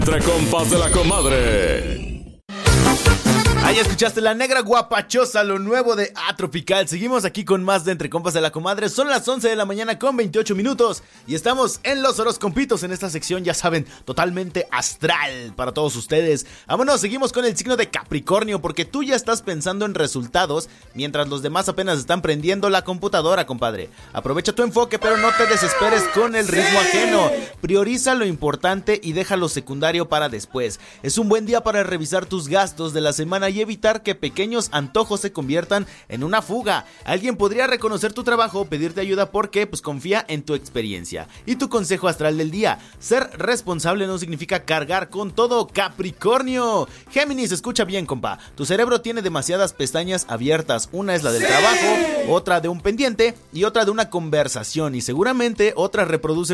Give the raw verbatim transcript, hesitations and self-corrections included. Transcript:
Entre compas de la comadre. Ahí escuchaste La Negra Guapachosa, lo nuevo de A Tropical. Seguimos aquí con más de Entre Compas de la Comadre. Son las once de la mañana con veintiocho minutos y estamos en los horoscopitos en esta sección, ya saben, totalmente astral para todos ustedes. Vámonos, seguimos con el signo de Capricornio, porque tú ya estás pensando en resultados mientras los demás apenas están prendiendo la computadora, compadre. Aprovecha tu enfoque, pero no te desesperes con el ritmo ajeno. Prioriza lo importante y deja lo secundario para después. Es un buen día para revisar tus gastos de la semana y evitar que pequeños antojos se conviertan en una fuga. Alguien podría reconocer tu trabajo o pedirte ayuda porque pues confía en tu experiencia. Y tu consejo astral del día: ser responsable no significa cargar con todo, Capricornio. Géminis, escucha bien, compa. Tu cerebro tiene demasiadas pestañas abiertas. Una es la del trabajo, otra de un pendiente y otra de una conversación, y seguramente otra reproduce